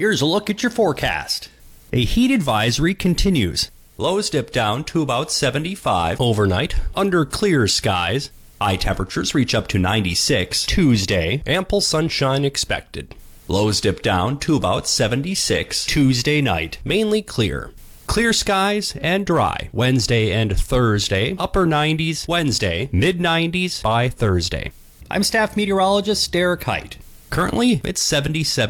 Here's a look at your forecast. A heat advisory continues. Lows dip down to about 75 overnight under clear skies. High temperatures reach up to 96 Tuesday. Ample sunshine expected. Lows dip down to about 76 Tuesday night, mainly clear. Clear skies and dry Wednesday and Thursday. Upper 90s Wednesday, mid 90s by Thursday. I'm staff meteorologist Derek Height. Currently, it's 77